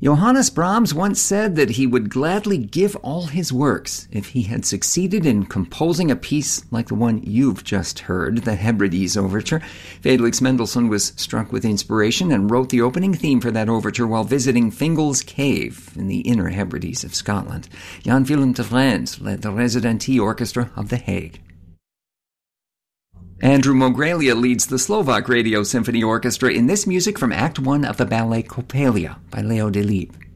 Johannes Brahms once said that he would gladly give all his works if he had succeeded in composing a piece like the one you've just heard, the Hebrides Overture. Felix Mendelssohn was struck with inspiration and wrote the opening theme for that overture while visiting Fingal's Cave in the Inner Hebrides of Scotland. Jan Willem de Vrijns led the Residenti Orchestra of The Hague. Andrew Mogrelia leads the Slovak Radio Symphony Orchestra in this music from Act 1 of the ballet Coppelia by Leo Delibes.